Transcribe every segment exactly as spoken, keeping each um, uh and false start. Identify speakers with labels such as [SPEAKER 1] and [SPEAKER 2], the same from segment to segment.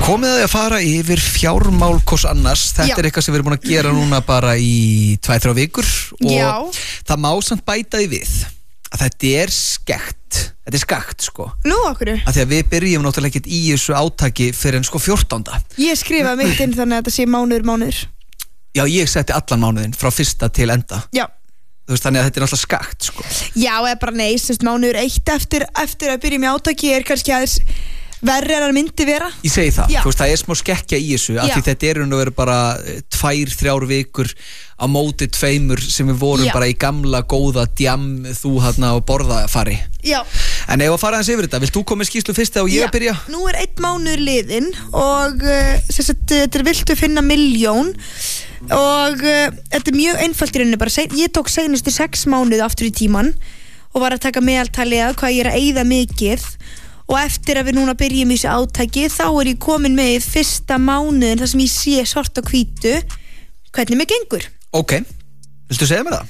[SPEAKER 1] Komið að því að fara yfir fjármál hvors annars. Þetta Já. er eitthvað sem við erum búin að gera núna bara í tvær, þrjár vikur og
[SPEAKER 2] Já.
[SPEAKER 1] það má samt bæta því við að þetta er skekt. Þetta er skakt sko.
[SPEAKER 2] Nú okkur?
[SPEAKER 1] Af því að við byrjum náttúrulega ekkert í þessu átaki fyrir en sko fjórtánda.
[SPEAKER 2] Ég skrifaði mitt inn þannig að þetta sé mánuður mánuður.
[SPEAKER 1] Já, ég setti allan mánuðin frá fyrsta til enda.
[SPEAKER 2] Já.
[SPEAKER 1] Þú veist, þannig að þetta er náttúrulega skakt sko.
[SPEAKER 2] Já, eða bara nei, sérst mánuður eitt eftir, eftir að byrjum í átaki er kannski aðeins verri en að myndi vera.
[SPEAKER 1] Ég segi það,
[SPEAKER 2] Já.
[SPEAKER 1] þú veist, það er smá skekkja í þessu af
[SPEAKER 2] Já.
[SPEAKER 1] því þetta er nú verið bara tvær, þrjár vikur á móti tveimur sem við vorum
[SPEAKER 2] Já.
[SPEAKER 1] bara í gamla góða djam þú hérna og borða fari.
[SPEAKER 2] Já.
[SPEAKER 1] En ef að fara aðeins yfir þetta, vilt þú koma með skýrslu fyrst og ég
[SPEAKER 2] Já.
[SPEAKER 1] að byrja?
[SPEAKER 2] Nú er einn mánuður liðinn og uh, sérst, þetta er viltu finna milljón og uh, þetta er mjög einfalt í rauninni bara, seg, ég tók seinustu sex mánuði aftur í tíman og var að taka meðaltalið að hvað ég er að eyða mikið og eftir að við núna byrjum í þessu átaki þá er ég komin með fyrsta mánuðin þar sem ég sé svart og hvítu hvernig mér gengur.
[SPEAKER 1] Ok, viltu segja mér það?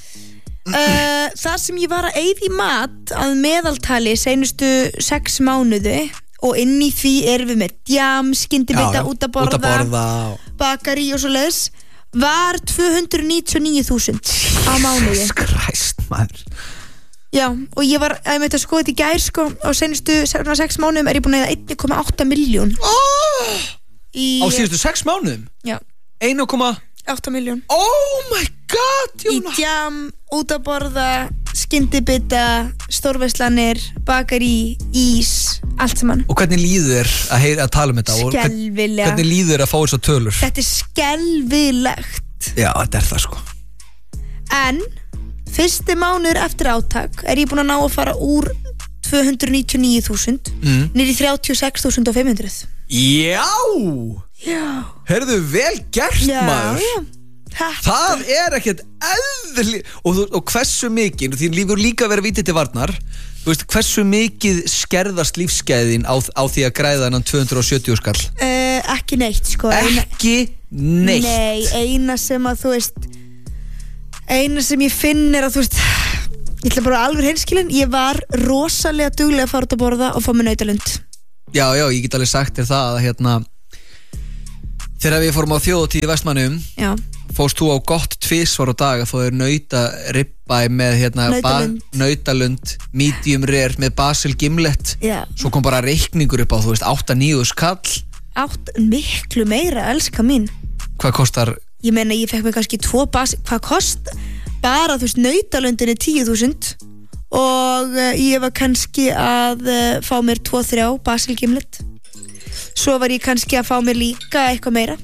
[SPEAKER 2] Uh, það sem ég var að eyða í mat að meðaltali seinustu sex mánuði og inn í því erum við með djam, skyndibita, út að borða,
[SPEAKER 1] út að borða og...
[SPEAKER 2] bakari og svo leiðis var tvö hundruð níutíu og níu þúsund á mánuði.
[SPEAKER 1] Jesus Christ, maður.
[SPEAKER 2] Já, og ég var, ég meit að skoða þetta í gær sko, á senustu sex mánuðum er ég búin að eða einn komma átta milljón
[SPEAKER 1] oh!
[SPEAKER 2] í,
[SPEAKER 1] Á síðustu sex mánuðum?
[SPEAKER 2] Já.
[SPEAKER 1] einn komma
[SPEAKER 2] átta milljón
[SPEAKER 1] Oh my god, Jóna.
[SPEAKER 2] Í djam, út að borða, skyndibita, stórverslanir, bakari, ís, allt saman.
[SPEAKER 1] Og hvernig líður þér að heyra að tala um þetta?
[SPEAKER 2] Skelfilega.
[SPEAKER 1] Hvernig líður þér að fá þessar tölur?
[SPEAKER 2] Þetta er skelfilegt.
[SPEAKER 1] Já, þetta er það sko.
[SPEAKER 2] En fyrsti mánuður eftir átak er ég búin að ná að fara úr tvö hundruð níutíu og níu þúsund
[SPEAKER 1] mm.
[SPEAKER 2] niður í þrjátíu og sex þúsund fimm hundruð.
[SPEAKER 1] Já!
[SPEAKER 2] Já.
[SPEAKER 1] Herðu, vel gert
[SPEAKER 2] Já,
[SPEAKER 1] maður.
[SPEAKER 2] já. Þetta.
[SPEAKER 1] Það er ekkert eðli og, og hversu mikið, því lífur líka að vera vitið til varnar, þú veist, hversu mikið skerðast lífsgæðin á, á því að græða hennan tvö hundruð og sjötíu skall?
[SPEAKER 2] Uh, ekki neitt sko.
[SPEAKER 1] Ekki neitt?
[SPEAKER 2] Nei, eina sem að þú veist eina sem ég finn er að þú veist ég ætla bara alveg hinskilin, ég var rosalega duglega að fara út að borða og fá mér nautalund.
[SPEAKER 1] Já, já, ég get alveg sagt þér það að hérna þegar við fórum á þjóðatíð í Vestmannum
[SPEAKER 2] Já.
[SPEAKER 1] fórst þú á gott tvisvar á dag að fá þér nautaribba með hérna
[SPEAKER 2] Nautalund.
[SPEAKER 1] ba- nautalund medium rare með basil gimlet.
[SPEAKER 2] Já.
[SPEAKER 1] Svo kom bara reikningur upp á þú veist átta níu skall.
[SPEAKER 2] Átt miklu meira, elska mín.
[SPEAKER 1] Hvað kostar?
[SPEAKER 2] Ég meina ég fekk mig kannski tvo bas, hvað kost bara þú veist nautalundin er tíu þúsund og uh, ég var kannski að uh, fá mér tvo þrjá basil gimlet. Svo var ég kannski að fá mér líka eitthvað meira.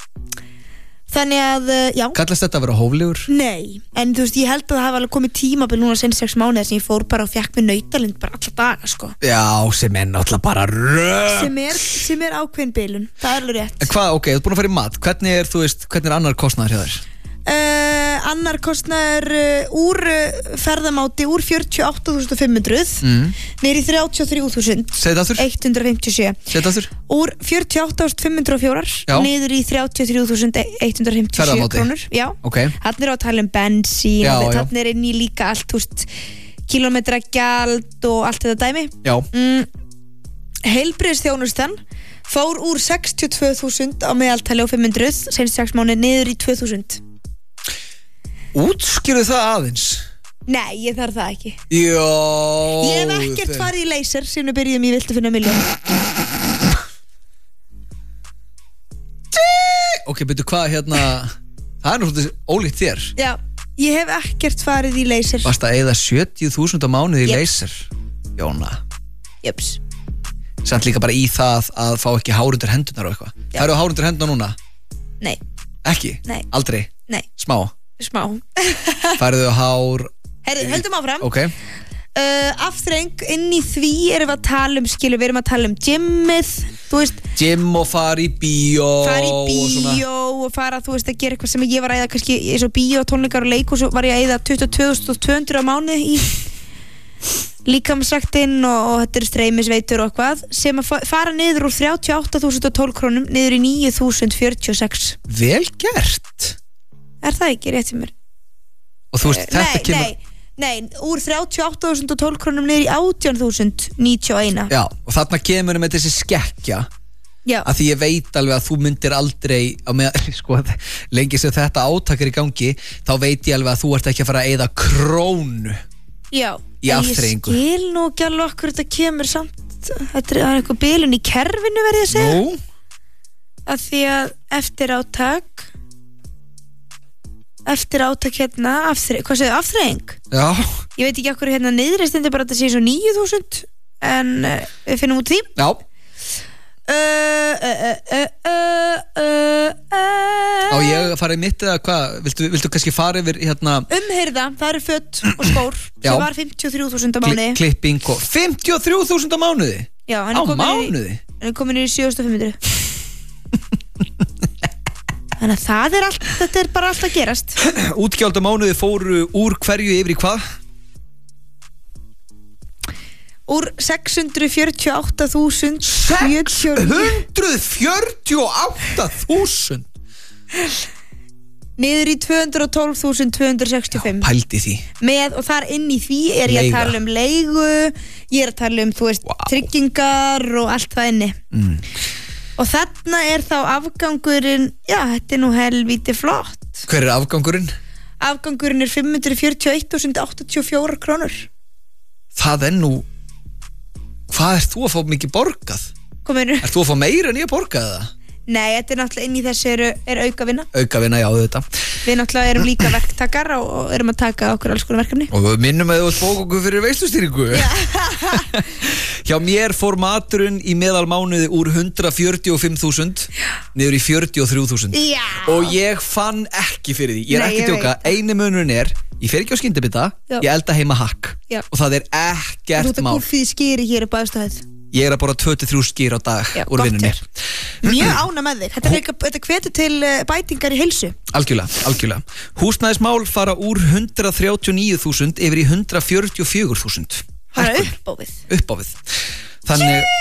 [SPEAKER 2] Þannig að, uh, já.
[SPEAKER 1] Kallast þetta að vera hóflegur?
[SPEAKER 2] Nei, en þú veist, ég held að það hafa alveg komið tímabil núna sen sex mánuði sem ég fór bara og fekk mér nautalund bara alla daga, sko.
[SPEAKER 1] Já, sem er náttúrulega bara röð.
[SPEAKER 2] Sem er, sem er ákveðin bilun, það er alveg rétt.
[SPEAKER 1] En hvað, ok, þú ert búin að fara í mat. Hvernig er, þú veist, hvernig er annar kostnaður hjá þér?
[SPEAKER 2] Uh, annar kostnaður uh, úr uh, ferðamáti úr fjörutíu og átta þúsund fimm hundruð
[SPEAKER 1] Mm.
[SPEAKER 2] niður í þrjátíu og þrjú þúsund
[SPEAKER 1] Segðu það aftur.
[SPEAKER 2] hundrað fimmtíu og sjö.
[SPEAKER 1] Segðu það aftur.
[SPEAKER 2] Úr fjörutíu og átta þúsund fimm hundruð og fjögur
[SPEAKER 1] Já.
[SPEAKER 2] niður í þrjátíu og þrjú þúsund hundrað fimmtíu og sjö
[SPEAKER 1] Ferðamáti.
[SPEAKER 2] krónur. Já.
[SPEAKER 1] Ok.
[SPEAKER 2] Þarna er á að tala um bensín
[SPEAKER 1] Já,
[SPEAKER 2] og
[SPEAKER 1] já.
[SPEAKER 2] þarna er inn í líka allt, þú veist, kílómetragjald og allt þetta dæmi.
[SPEAKER 1] Já.
[SPEAKER 2] Mm, heilbrigðisþjónustan fór úr sextíu og tvö þúsund á meðaltali og fimm hundruð senst sex mánuði niður í tvö þúsund.
[SPEAKER 1] Útskýrðu það aðeins?
[SPEAKER 2] Nei, ég þarf það ekki.
[SPEAKER 1] Jó.
[SPEAKER 2] Ég hef ekkert farið í laser sem við byrjum í viltu finna miljón.
[SPEAKER 1] Ok, byrju hvað hérna. Það er náttúrulega ólíkt þér.
[SPEAKER 2] Já, ég hef ekkert farið í laser.
[SPEAKER 1] Varst að eyða sjötíu þúsund á mánuði í
[SPEAKER 2] Yep.
[SPEAKER 1] laser. Jóna.
[SPEAKER 2] Jöps.
[SPEAKER 1] Samt líka bara í það að fá ekki hár undir hendunar og eitthvað.
[SPEAKER 2] Já.
[SPEAKER 1] Færðu hár undir hendunar núna?
[SPEAKER 2] Nei,
[SPEAKER 1] Ekki?
[SPEAKER 2] Nei.
[SPEAKER 1] Aldrei?
[SPEAKER 2] nei,
[SPEAKER 1] Smá?
[SPEAKER 2] smá.
[SPEAKER 1] Færðu hár?
[SPEAKER 2] Herri, höldum áfram.
[SPEAKER 1] Ok.
[SPEAKER 2] Uh, afþreng, inn í því erum við að tala um, skilur, við erum að tala um gymmið, þú veist,
[SPEAKER 1] Gym og fara í bíó.
[SPEAKER 2] fara í
[SPEAKER 1] og svona.
[SPEAKER 2] bíó og fara, þú veist, að gera eitthvað sem ég var að eyða kannski eins og bíó, tónleikar og leik og svo var ég að eyða tuttugu og tvö þúsund tvö hundruð á mánuði í líkamsræktinn og, og þetta eru streymisveitur og eitthvað sem að fa- fara niður úr þrjátíu og átta þúsund tólf krónum niður í níu þúsund fjörutíu og sex.
[SPEAKER 1] Vel gert.
[SPEAKER 2] Er það ekki rétt fyrir mér?
[SPEAKER 1] Og þú veist,
[SPEAKER 2] Eh,
[SPEAKER 1] þetta
[SPEAKER 2] nei,
[SPEAKER 1] kemur...
[SPEAKER 2] nei, nei, úr þrjátíu og átta þúsund tólf krónum niður í átján þúsund níutíu og einn.
[SPEAKER 1] Já, og þarna kemur með þessi skekkja
[SPEAKER 2] Já.
[SPEAKER 1] Af því ég veit alveg að þú myndir aldrei á með, sko, lengi sem þetta átak er í gangi, þá veit ég alveg að þú ert ekki að fara að eyða krónu
[SPEAKER 2] Já,
[SPEAKER 1] í afþreyingu.
[SPEAKER 2] Ég skil nú ekki alveg okkur þetta kemur samt. Þetta er eitthvað bilun í kerfinu, verð ég að segja.
[SPEAKER 1] Nú?
[SPEAKER 2] Að því að eftir átak eftir átak hérna afþreying, hvað segir afþreying?
[SPEAKER 1] Já.
[SPEAKER 2] Ég veit ekki okkur hérna niðri stendur bara að þetta sé svo níu þúsund en uh, við finnum út því.
[SPEAKER 1] Já.
[SPEAKER 2] Uh, uh, uh, uh, uh, uh,
[SPEAKER 1] Á ég að fara í mitt eða hvað? Viltu, viltu kannski fara yfir hérna
[SPEAKER 2] Umhyrða, það eru föt og skór
[SPEAKER 1] Já.
[SPEAKER 2] sem var fimmtíu og þrjú þúsund á mánuði.
[SPEAKER 1] kli, klipping og fimmtíu og þrjú þúsund á mánuði?
[SPEAKER 2] Já, hann
[SPEAKER 1] Á
[SPEAKER 2] er komin
[SPEAKER 1] mánuði?
[SPEAKER 2] í, hann er komin í sjö þúsund fimm hundruð. Þannig að það er allt, þetta er bara allt að gerast.
[SPEAKER 1] Útgjald á mánuði fóru úr hverju yfir í hvað?
[SPEAKER 2] Úr sex hundruð fjörutíu og átta þúsund
[SPEAKER 1] sex hundruð fjörutíu og átta þúsund
[SPEAKER 2] niður í tvö hundruð og tólf þúsund tvö hundruð sextíu og fimm.
[SPEAKER 1] Pældi því.
[SPEAKER 2] Með, og þar inn í því er ég að
[SPEAKER 1] Leiga.
[SPEAKER 2] tala um leigu, ég er að tala um, þú veist,
[SPEAKER 1] Vá.
[SPEAKER 2] tryggingar og allt það inni.
[SPEAKER 1] mm.
[SPEAKER 2] Og þarna er þá afgangurinn, já, þetta er nú helvíti flott.
[SPEAKER 1] Hver er afgangurinn?
[SPEAKER 2] Afgangurinn er fimm hundruð fjörutíu og eitt þúsund áttatíu og fjórar krónur.
[SPEAKER 1] Það er nú Hvað ert þú að fá mikið borgað?
[SPEAKER 2] Kominu?
[SPEAKER 1] Ert þú að fá meira en ég borgað það?
[SPEAKER 2] Nei, þetta er náttúrulega inn í þessu er, er aukavinna.
[SPEAKER 1] Aukavinna, já, þetta.
[SPEAKER 2] Við náttúrulega erum líka verktakar og, og erum að taka okkur alls konar verkefni.
[SPEAKER 1] Og við minnum að þú ert bók okkur fyrir veislustýringu. Hjá mér fór maturinn í meðal mánuði úr hundrað fjörutíu og fimm þúsund niður í fjörutíu og þrjú þúsund.
[SPEAKER 2] Já.
[SPEAKER 1] Og ég fann ekki fyrir því. Ég er
[SPEAKER 2] Nei,
[SPEAKER 1] ekki
[SPEAKER 2] ég
[SPEAKER 1] að tjóka.
[SPEAKER 2] veit.
[SPEAKER 1] Eini munurinn er, ég fer ekki á skyndibita,
[SPEAKER 2] Já.
[SPEAKER 1] ég elda heima hakk.
[SPEAKER 2] Já.
[SPEAKER 1] Og það er
[SPEAKER 2] Þú
[SPEAKER 1] ekkert
[SPEAKER 2] ert að
[SPEAKER 1] mál.
[SPEAKER 2] gúffið skýri hér upp á aðstæðið.
[SPEAKER 1] Ég er að bora tvö til þrjú skýr á dag
[SPEAKER 2] Já,
[SPEAKER 1] úr
[SPEAKER 2] gott
[SPEAKER 1] vinnunni.
[SPEAKER 2] er. Mjög ána með þig. Þetta, er líka, þetta hvetur til uh, bætingar í heilsu.
[SPEAKER 1] Algjörlega, algjörlega. Húsnæðismál fara úr hundrað þrjátíu og níu þúsund yfir í hundrað fjörutíu og fjögur þúsund.
[SPEAKER 2] Það er upp á við.
[SPEAKER 1] Upp á við. Þannig,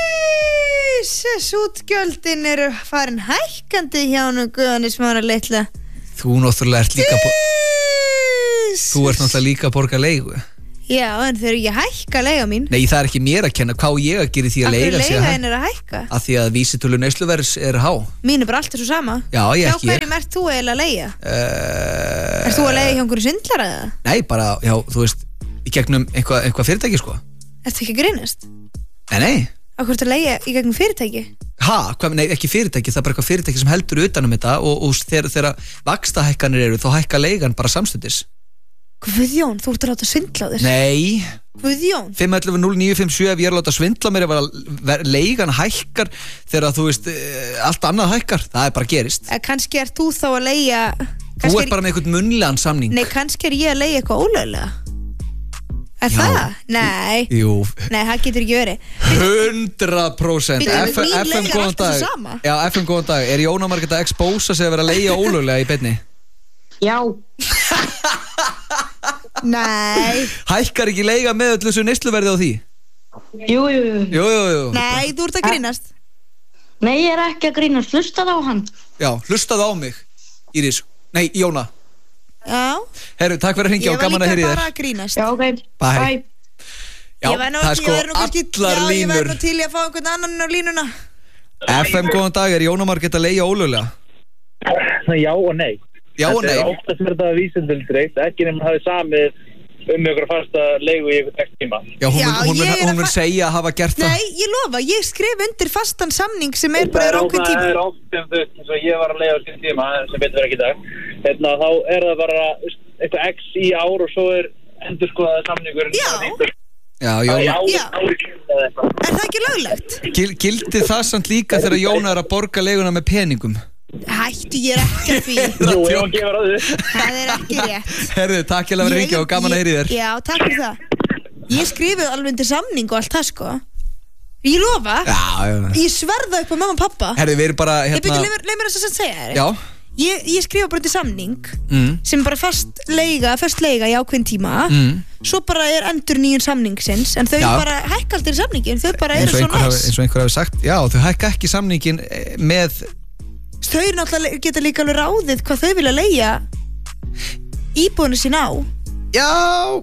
[SPEAKER 2] Jesus, útgjöldin eru farin hækkandi hjá nú Guðni Smára litla.
[SPEAKER 1] þú náttúrulega ert líka bo-
[SPEAKER 2] Jesus.
[SPEAKER 1] Þú ert náttúrulega líka að borga leigu.
[SPEAKER 2] Já, en þau eru ekki að hækka leiga mín.
[SPEAKER 1] Nei, það er ekki mér að kenna. Hvað á ég að gera í því að
[SPEAKER 2] Af hverju
[SPEAKER 1] leiga sé
[SPEAKER 2] leiga
[SPEAKER 1] að
[SPEAKER 2] henn er að hækka?
[SPEAKER 1] Af því að vísitölu neysluverðs er há.
[SPEAKER 2] Mín er bara alltaf svo sama.
[SPEAKER 1] Já, ég
[SPEAKER 2] Hjá
[SPEAKER 1] ekki.
[SPEAKER 2] hverjum ert þú eiginlega að leiga?
[SPEAKER 1] Uh,
[SPEAKER 2] Ert þú að leiga hjá einhverju svindlara eða?
[SPEAKER 1] Nei, bara, já, þú veist, í gegnum eitthvað eitthva fyrirtæki, sko.
[SPEAKER 2] Ertu ekki að grínast?
[SPEAKER 1] Nei, nei.
[SPEAKER 2] Af hverju ertu að leiga í gegnum fyrirtæki?
[SPEAKER 1] Ha, hvað, nei, ekki fyrirtæki, það er bara eitthvað fyrirtæki sem heldur utanum þetta og, og þegar, þegar vaxtahækkanir eru, þá hækka leigan bara samstundis.
[SPEAKER 2] Guðjón, þú ert að láta svindla á þér.
[SPEAKER 1] Nei,
[SPEAKER 2] Guðjón.
[SPEAKER 1] fimm ellefu núll níu fimm sjö ef ég er að láta svindla mér ef að ver- leigan hækkar þegar þú veist, eh, allt annað hækkar, það er bara gerist.
[SPEAKER 2] Eh, Kannski ert þú þá að leiga
[SPEAKER 1] Þú ert bara með einhvern munnlegan samning.
[SPEAKER 2] Nei, kannski er ég að leiga eitthvað ólöglega. Er
[SPEAKER 1] Já.
[SPEAKER 2] það? Nei.
[SPEAKER 1] Jú,
[SPEAKER 2] Nei, það getur ekki verið.
[SPEAKER 1] hundrað prósent.
[SPEAKER 2] Bíddu,
[SPEAKER 1] F-
[SPEAKER 2] mín
[SPEAKER 1] F M
[SPEAKER 2] leiga er
[SPEAKER 1] góðan
[SPEAKER 2] alltaf
[SPEAKER 1] dag.
[SPEAKER 2] sú sama.
[SPEAKER 1] Já, F M góðan dag. Er Jóna Margrét að expósa sig að vera að leigja ólöglega í beinni?
[SPEAKER 3] Já,
[SPEAKER 2] Nei.
[SPEAKER 1] Hækkar ekki leiga með öllu þessu neysluverði á því?
[SPEAKER 3] jú, jú, jú.
[SPEAKER 1] Jú, jú, jú.
[SPEAKER 2] Nei, þú ert að grínast.
[SPEAKER 3] Nei, ég er ekki að grínast, hlustaðu á hann.
[SPEAKER 1] Já, hlustaðu á mig, Íris. Nei, Jóna.
[SPEAKER 2] Já.
[SPEAKER 1] Herru, takk fyrir að hringja
[SPEAKER 2] Ég
[SPEAKER 1] og
[SPEAKER 2] var
[SPEAKER 1] gaman
[SPEAKER 2] líka
[SPEAKER 1] að heyri
[SPEAKER 2] bara
[SPEAKER 1] þér.
[SPEAKER 2] að grínast.
[SPEAKER 3] Já, ok,
[SPEAKER 1] Bye.
[SPEAKER 3] bye.
[SPEAKER 1] Já,
[SPEAKER 2] Ég væri nú
[SPEAKER 1] það er
[SPEAKER 2] ekki-
[SPEAKER 1] sko
[SPEAKER 2] ég væri nú kannski-
[SPEAKER 1] allar
[SPEAKER 2] Já, ég væri
[SPEAKER 1] línur.
[SPEAKER 2] nú til í að fá einhvern annan á línuna.
[SPEAKER 1] F M góðan dag, er Jóna Margrét að leigja ólöglega?
[SPEAKER 4] Já og nei.
[SPEAKER 1] Já og nei.
[SPEAKER 4] Þetta er oftast verið það vísindildreikt, ekki nefnum að hafi samið um ykkur fasta leigu í ykkur tekst tíma.
[SPEAKER 1] Já, hún,
[SPEAKER 2] Já,
[SPEAKER 1] mun, hún, mun,
[SPEAKER 2] ég er að
[SPEAKER 1] hún mun
[SPEAKER 2] fa-
[SPEAKER 1] segja að hafa gert það.
[SPEAKER 2] Nei, ég lofa, ég skrif undir fastan samning sem er bara
[SPEAKER 4] Það er
[SPEAKER 2] rákvæm
[SPEAKER 4] ókvæm
[SPEAKER 2] tíma.
[SPEAKER 4] Það er oft sem þú veist, eins og ég var að leiga á sín tíma, sem betur verið ekki í dag. Hérna, þá er það bara eitthvað x í ár og svo er endur skoðað samningurinn.
[SPEAKER 2] Já.
[SPEAKER 1] Já,
[SPEAKER 4] Já,
[SPEAKER 1] Jóna.
[SPEAKER 4] já.
[SPEAKER 2] Já.
[SPEAKER 4] Eða eitthvað.
[SPEAKER 2] Er það ekki löglegt?
[SPEAKER 1] Gil, gildi það samt líka þegar Jóna er að borga leiguna með peningum?
[SPEAKER 2] Hættu, ég er ekki að því.
[SPEAKER 4] Jú, ég var að gefa ráðu.
[SPEAKER 2] Það er ekki rétt.
[SPEAKER 1] Herðu, takk ég að vera að ringja og gaman að heyri þér.
[SPEAKER 2] Já, takk fyrir það. Ég skrifið alveg undir samning og allt það sko. Ég lofa.
[SPEAKER 1] Já, já.
[SPEAKER 2] Ég sverða upp á mamma og pappa.
[SPEAKER 1] Herðu, við erum bara
[SPEAKER 2] Ég byrju,
[SPEAKER 1] hérna.
[SPEAKER 2] leið mér- leið mér þess að segja þér.
[SPEAKER 1] Já.
[SPEAKER 2] Ég, ég skrifa bara undir samning
[SPEAKER 1] Mm.
[SPEAKER 2] sem er bara fast leiga, fast leiga í ákveðin tíma.
[SPEAKER 1] Mm.
[SPEAKER 2] Svo bara er endur nýjun samningsins en þau
[SPEAKER 1] Já.
[SPEAKER 2] bara hækka aldrei samningin. Þau bara
[SPEAKER 1] Eins
[SPEAKER 2] eru
[SPEAKER 1] og,
[SPEAKER 2] svo
[SPEAKER 1] einhver hafi,
[SPEAKER 2] næs.
[SPEAKER 1] eins og einhver hafi sagt, já, þau hækka ekki samningin eh, með,
[SPEAKER 2] Þau eru náttúrulega geta líka alveg ráðið hvað þau vilja leigja íbúinu sín á.
[SPEAKER 1] já,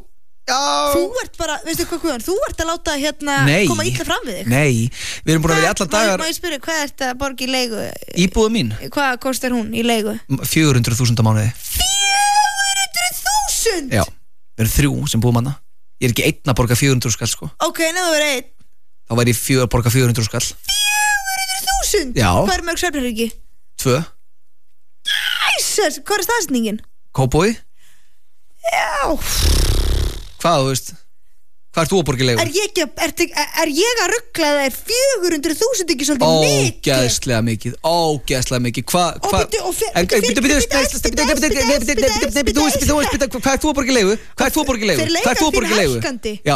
[SPEAKER 1] Já.
[SPEAKER 2] Þú ert bara, veistu hvað Guðan, þú ert að láta hérna
[SPEAKER 1] Nei.
[SPEAKER 2] koma illa fram við þig.
[SPEAKER 1] Nei, við erum búin að vera í allan dagar.
[SPEAKER 2] Má ég spyrja, hvað ert að borga í leigu?
[SPEAKER 1] Íbúða mín,
[SPEAKER 2] Hvað kostar hún í leigu?
[SPEAKER 1] fjögur hundruð þúsund á mánuði.
[SPEAKER 2] fjögur hundruð þúsund?
[SPEAKER 1] Já, við erum þrjú sem búum hana. Ég er ekki einn að borga fjögur hundruð skall sko.
[SPEAKER 2] Ok, neðu verið einn.
[SPEAKER 1] Þá væri ég fjör, að borga fjögur hundruð skall.
[SPEAKER 2] fjögur hundruð þúsund?
[SPEAKER 1] Já.
[SPEAKER 2] Hvað er mörg svefnherbergi?
[SPEAKER 1] Tvö,
[SPEAKER 2] Æsas, hvað er staðsetningin?
[SPEAKER 1] Kópói.
[SPEAKER 2] Já.
[SPEAKER 1] Hvað, þú veist? Hvað ert þú að borga í leigu?
[SPEAKER 2] Er ég, ekki, að- er, er ég að ruggla það er fjögur hundruð þúsund ekki svolítið mikið?
[SPEAKER 1] Ógeðslega mikið, ógeðslega mikið. Hvað,
[SPEAKER 2] Og
[SPEAKER 1] hvað?
[SPEAKER 2] bíddu, og fe-
[SPEAKER 1] En-
[SPEAKER 2] bíddu,
[SPEAKER 1] bíddu,
[SPEAKER 2] bíddu,
[SPEAKER 1] bíddu,
[SPEAKER 2] bíddu,
[SPEAKER 1] nei,
[SPEAKER 2] bíddu,
[SPEAKER 1] bíddu, bíddu,
[SPEAKER 2] bíddu,
[SPEAKER 1] bíddu,
[SPEAKER 2] bíddu,
[SPEAKER 1] bíddu,
[SPEAKER 2] bíddu,
[SPEAKER 1] bíddu, bíddu, þú veist,
[SPEAKER 2] bíddu,
[SPEAKER 1] bíddu, þú veist, bíddu, hvað ert þú að borga í leigu? Hvað ert þú að borga í leigu?
[SPEAKER 2] Fyrir
[SPEAKER 1] Hvað ert þú að borga í leigu?
[SPEAKER 2] leikar hækkandi.
[SPEAKER 1] Já.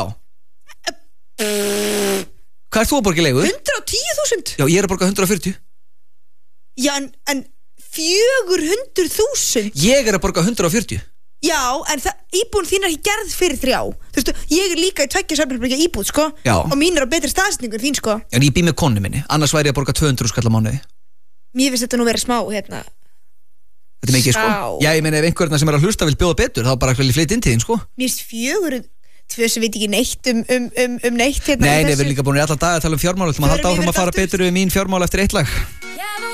[SPEAKER 1] Hvað ert þú að borga í leigu?
[SPEAKER 2] hundrað og tíu þúsund?
[SPEAKER 1] Já, ég er að borga hundrað og fjörutíu.
[SPEAKER 2] Já, en, en fjögur hundruð þúsund?
[SPEAKER 1] Ég er að borga hundrað og fjörutíu.
[SPEAKER 2] Já, en það, íbúin þín er ekki gerð fyrir þrjá. Þú veistu, ég er líka í tveggja svefnherbergja íbúð, sko.
[SPEAKER 1] Já.
[SPEAKER 2] Og mín er á betri staðsetningu en þín, sko.
[SPEAKER 1] En ég bý með konu minni, annars væri ég að borga tvö hundruð skall á mánuði.
[SPEAKER 2] Mér finnst þetta nú verið smá, hérna.
[SPEAKER 1] Þetta er mikið, sko.
[SPEAKER 2] Sá.
[SPEAKER 1] Já, ég meina ef einhverjum sem er að hlusta vil bjóða betur, þá bara vil ég flytja inn til þín, sko.
[SPEAKER 2] Mér finnst fjögur, tvö sem veit ekki neitt um, um, um, um neitt, hérna.
[SPEAKER 1] Nei,
[SPEAKER 2] í
[SPEAKER 1] nei, við
[SPEAKER 2] þessu.
[SPEAKER 1] erum líka búin í allan dag að tala um fjármál, við ætlum að halda
[SPEAKER 2] Förum
[SPEAKER 1] áfram
[SPEAKER 2] yfir
[SPEAKER 1] að fara
[SPEAKER 2] þetta aftur.
[SPEAKER 1] betur við mín fjármál eftir eitt lag.